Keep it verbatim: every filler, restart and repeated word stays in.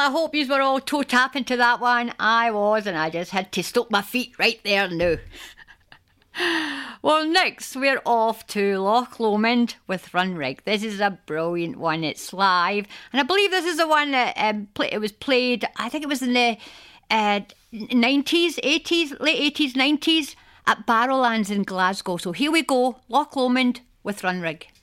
I hope you were all toe tapping to that one. I was, and I just had to stop my feet right there now. Well, next we're off to Loch Lomond with Runrig. This is a brilliant one. It's live, and I believe this is the one that um, play, it was played. I think it was in the uh, nineties, eighties, late eighties, nineties at Barrowlands in Glasgow. So here we go, Loch Lomond with Runrig.